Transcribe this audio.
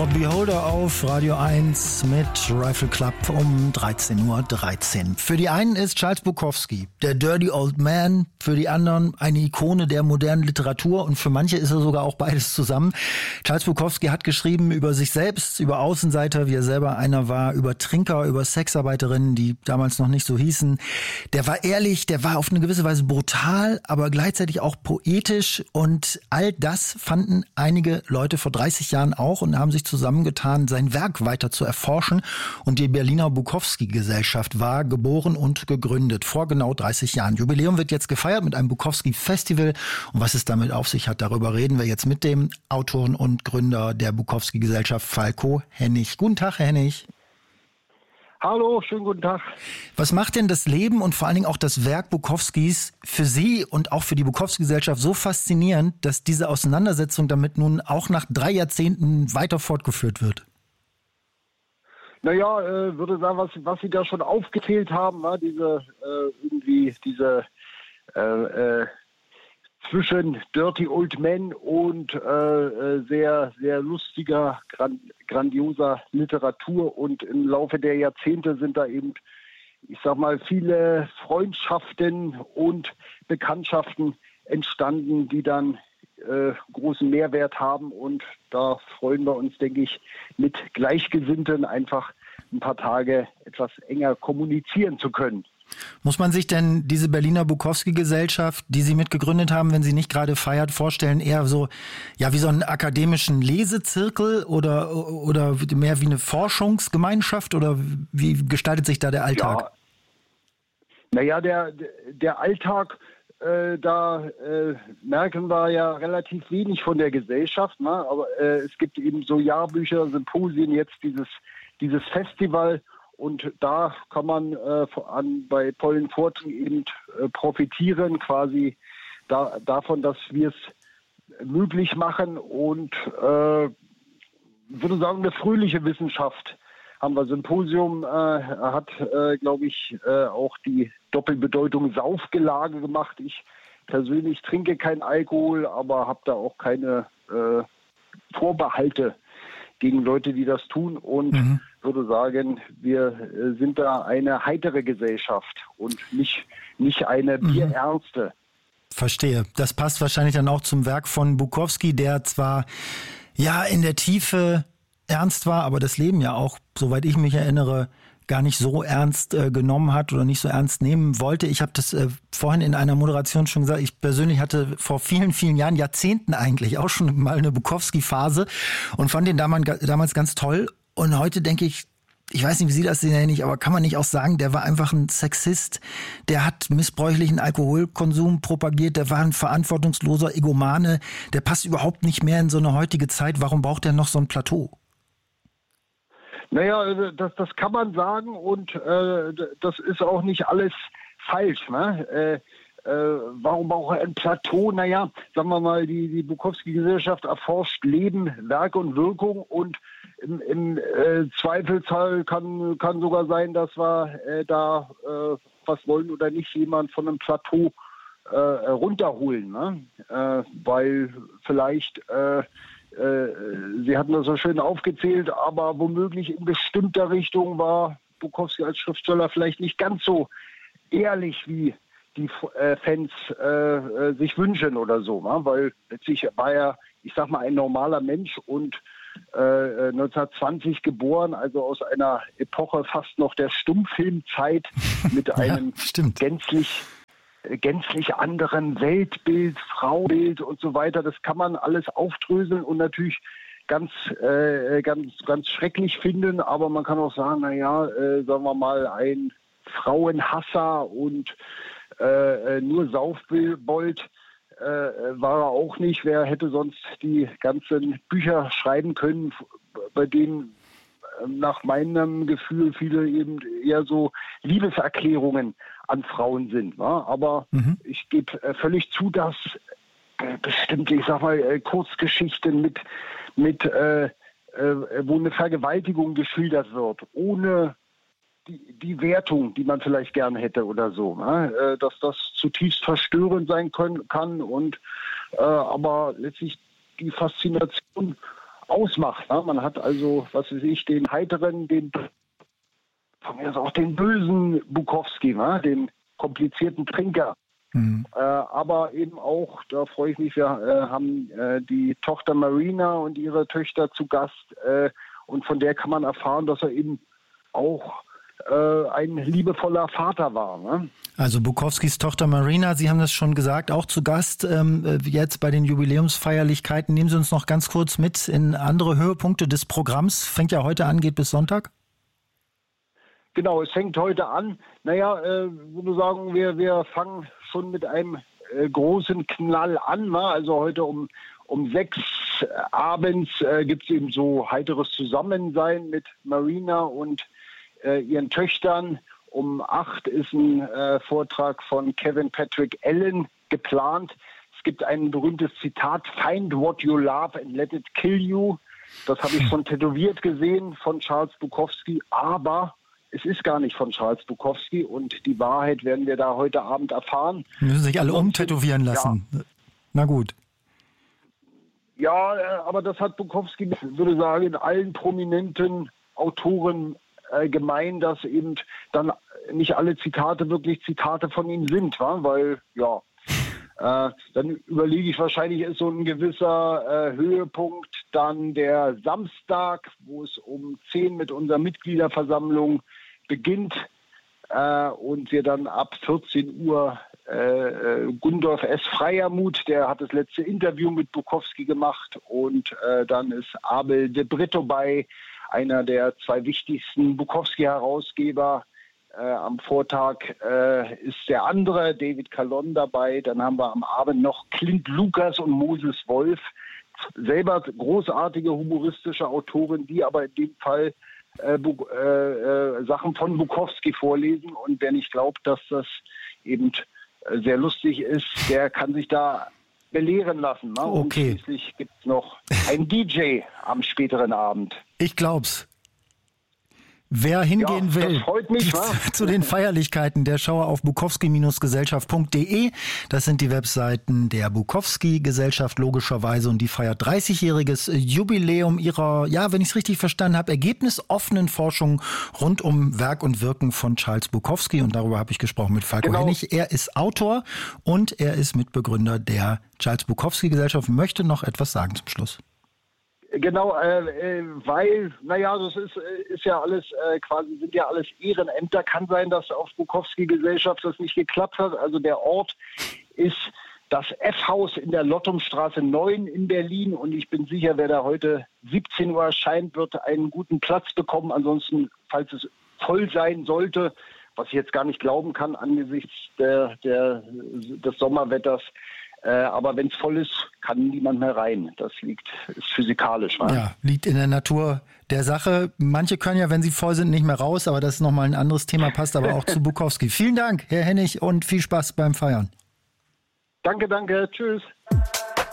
Lord Beholder auf Radio 1 mit Rifle Club um 13:13 Uhr. Für die einen ist Charles Bukowski der Dirty Old Man, für die anderen eine Ikone der modernen Literatur und für manche ist er sogar auch beides zusammen. Charles Bukowski hat geschrieben über sich selbst, über Außenseiter, wie er selber einer war, über Trinker, über Sexarbeiterinnen, die damals noch nicht so hießen. Der war ehrlich, der war auf eine gewisse Weise brutal, aber gleichzeitig auch poetisch und all das fanden einige Leute vor 30 Jahren auch und haben sich zusammengetan, sein Werk weiter zu erforschen. Und die Berliner Bukowski-Gesellschaft war geboren und gegründet vor genau 30 Jahren. Jubiläum wird jetzt gefeiert mit einem Bukowski-Festival. Und was es damit auf sich hat, darüber reden wir jetzt mit dem Autoren und Gründer der Bukowski-Gesellschaft, Falko Hennig. Guten Tag, Herr Hennig. Hallo, schönen guten Tag. Was macht denn das Leben und vor allen Dingen auch das Werk Bukowskis für Sie und auch für die Bukowski-Gesellschaft so faszinierend, dass diese Auseinandersetzung damit nun auch nach 3 Jahrzehnten weiter fortgeführt wird? Naja, würde sagen, was Sie da schon aufgezählt haben, war diese zwischen Dirty Old Man und sehr, sehr lustiger, grandioser Literatur. Und im Laufe der Jahrzehnte sind da eben, ich sag mal, viele Freundschaften und Bekanntschaften entstanden, die dann großen Mehrwert haben. Und da freuen wir uns, denke ich, mit Gleichgesinnten einfach ein paar Tage etwas enger kommunizieren zu können. Muss man sich denn diese Berliner Bukowski-Gesellschaft, die Sie mitgegründet haben, wenn sie nicht gerade feiert, vorstellen, eher so, ja, wie so einen akademischen Lesezirkel oder mehr wie eine Forschungsgemeinschaft oder wie gestaltet sich da der Alltag? Ja. Naja, der Alltag, da merken wir ja relativ wenig von der Gesellschaft, ne? Aber es gibt eben so Jahrbücher, Symposien, jetzt dieses Festival. Und da kann man bei tollen Vorträgen eben profitieren, quasi davon, dass wir es möglich machen. Und ich würde sagen, eine fröhliche Wissenschaft haben wir. Symposium hat, glaube ich, auch die Doppelbedeutung Saufgelage gemacht. Ich persönlich trinke keinen Alkohol, aber habe da auch keine Vorbehalte gegen Leute, die das tun und würde sagen, wir sind da eine heitere Gesellschaft und nicht eine bierernste. Verstehe. Das passt wahrscheinlich dann auch zum Werk von Bukowski, der zwar ja in der Tiefe ernst war, aber das Leben ja auch, soweit ich mich erinnere, gar nicht so ernst genommen hat oder nicht so ernst nehmen wollte. Ich habe das vorhin in einer Moderation schon gesagt, ich persönlich hatte vor vielen, vielen Jahren, Jahrzehnten eigentlich, auch schon mal eine Bukowski-Phase und fand den damals ganz toll. Und heute denke ich weiß nicht, wie Sie das sehen, Herr Hennig, aber kann man nicht auch sagen, der war einfach ein Sexist, der hat missbräuchlichen Alkoholkonsum propagiert, der war ein verantwortungsloser Egomane, der passt überhaupt nicht mehr in so eine heutige Zeit. Warum braucht er noch so ein Plateau? Naja, das kann man sagen und das ist auch nicht alles falsch. Ne? Warum braucht er ein Plateau? Naja, sagen wir mal, die Bukowski-Gesellschaft erforscht Leben, Werk und Wirkung und im Zweifelsfall kann sogar sein, dass wir da was wollen oder nicht jemand von einem Plateau runterholen. Ne? Weil vielleicht... Sie hatten das so schön aufgezählt, aber womöglich in bestimmter Richtung war Bukowski als Schriftsteller vielleicht nicht ganz so ehrlich, wie die Fans sich wünschen oder so. Ne? Weil letztlich war er, ich sag mal, ein normaler Mensch und 1920 geboren, also aus einer Epoche fast noch der Stummfilmzeit mit einem gänzlich anderen Weltbild, Frauenbild und so weiter. Das kann man alles aufdröseln und natürlich ganz schrecklich finden. Aber man kann auch sagen, sagen wir mal, ein Frauenhasser und nur Saufbold war er auch nicht. Wer hätte sonst die ganzen Bücher schreiben können, bei denen nach meinem Gefühl viele eben eher so Liebeserklärungen an Frauen sind. Ne? Aber ich gebe völlig zu, dass bestimmte, ich sag mal, Kurzgeschichten mit wo eine Vergewaltigung geschildert wird, ohne die Wertung, die man vielleicht gerne hätte oder so, ne? Dass das zutiefst verstörend sein kann und aber letztlich die Faszination ausmacht. Ne? Man hat also, was weiß ich, den heiteren, von mir ist auch den bösen Bukowski, ne? Den komplizierten Trinker. Aber eben auch, da freue ich mich, wir haben die Tochter Marina und ihre Töchter zu Gast und von der kann man erfahren, dass er eben auch ein liebevoller Vater war. Ne? Also Bukowskis Tochter Marina, Sie haben das schon gesagt, auch zu Gast jetzt bei den Jubiläumsfeierlichkeiten. Nehmen Sie uns noch ganz kurz mit in andere Höhepunkte des Programms. Fängt ja heute an, geht bis Sonntag. Genau, es fängt heute an. Naja, würde sagen, wir fangen schon mit einem großen Knall an. Ne? Also heute um 6 abends gibt es eben so heiteres Zusammensein mit Marina und ihren Töchtern. Um 8 ist ein Vortrag von Kevin Patrick Allen geplant. Es gibt ein berühmtes Zitat, "Find what you love and let it kill you." Das habe ich schon tätowiert gesehen von Charles Bukowski, aber es ist gar nicht von Charles Bukowski und die Wahrheit werden wir da heute Abend erfahren. Müssen sich alle umtätowieren lassen. Ja. Na gut. Ja, aber das hat Bukowski, würde sagen, in allen prominenten Autoren gemein, dass eben dann nicht alle Zitate wirklich Zitate von ihm sind, weil, ja, dann überlege ich, wahrscheinlich ist so ein gewisser Höhepunkt dann der Samstag, wo es um 10 mit unserer Mitgliederversammlung beginnt und wir dann ab 14 Uhr Gundolf S. Freiermuth, der hat das letzte Interview mit Bukowski gemacht und dann ist Abel de Brito bei, einer der 2 wichtigsten Bukowski-Herausgeber. Am Vortag ist der andere, David Calon, dabei. Dann haben wir am Abend noch Clint Lucas und Moses Wolf, selber großartige humoristische Autoren, die aber in dem Fall Sachen von Bukowski vorlesen. Und wer nicht glaubt, dass das eben sehr lustig ist, der kann sich da belehren lassen. Ne? Okay. Und schließlich gibt es noch ein DJ am späteren Abend. Ich glaub's. Wer hingehen will mich, zu den Feierlichkeiten, der schaue auf bukowski-gesellschaft.de. Das sind die Webseiten der Bukowski-Gesellschaft logischerweise und die feiert 30-jähriges Jubiläum ihrer, ja, wenn ich es richtig verstanden habe, ergebnisoffenen Forschung rund um Werk und Wirken von Charles Bukowski und darüber habe ich gesprochen mit Falko Hennig. Er ist Autor und er ist Mitbegründer der Charles Bukowski-Gesellschaft. Möchte noch etwas sagen zum Schluss? Genau, weil, naja, das ist ja alles quasi, sind ja alles Ehrenämter. Kann sein, dass auf Bukowski-Gesellschaft das nicht geklappt hat. Also der Ort ist das F-Haus in der Lottumstraße 9 in Berlin und ich bin sicher, wer da heute 17 Uhr erscheint, wird einen guten Platz bekommen. Ansonsten, falls es voll sein sollte, was ich jetzt gar nicht glauben kann angesichts des Sommerwetters, aber wenn es voll ist, kann niemand mehr rein. Das ist physikalisch. Ja, liegt in der Natur der Sache. Manche können ja, wenn sie voll sind, nicht mehr raus, aber das ist nochmal ein anderes Thema, passt aber auch zu Bukowski. Vielen Dank, Herr Hennig, und viel Spaß beim Feiern. Danke, tschüss.